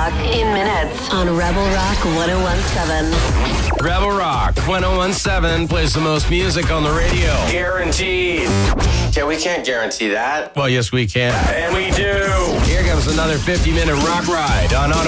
o'clock in minutes on Rebel Rock 101.7. Rebel Rock 101.7 plays the most music on the radio. Guaranteed. Yeah, we can't guarantee that. Well, yes, we can. And we do. Here comes another 50-minute rock ride on Auto